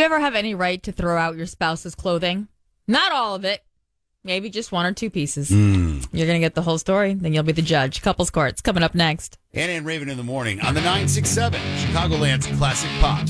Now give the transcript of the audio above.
you ever have any right to throw out your spouse's clothing? Not all of it. Maybe just one or two pieces. You're going to get the whole story, then you'll be the judge. Couples Courts coming up next. Anna and Raven in the morning on the 967, Chicagoland's classic pop.